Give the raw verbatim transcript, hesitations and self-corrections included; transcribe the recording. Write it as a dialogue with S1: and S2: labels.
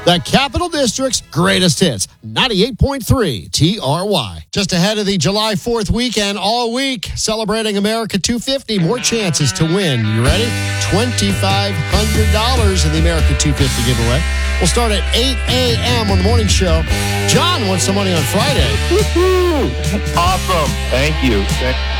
S1: The Capital District's greatest hits, ninety-eight point three T R Y. Just ahead of the July fourth weekend, all week, celebrating America two fifty. More chances to win. You ready? twenty-five hundred dollars in the America two fifty giveaway. We'll start at eight a.m. on the morning show. John wants some money on Friday.
S2: Awesome. Thank you. Thank-